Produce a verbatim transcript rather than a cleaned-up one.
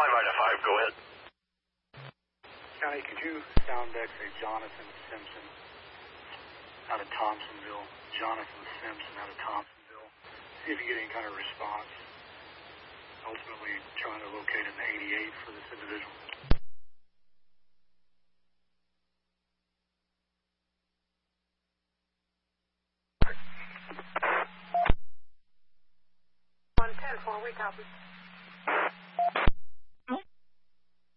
five out of five, go ahead. County, could you sound X a Jonathan Simpson out of Thompsonville? Jonathan Simpson out of Thompsonville. See if you get any kind of response. Ultimately trying to locate an eighty-eight for this individual. one ten four, we copy.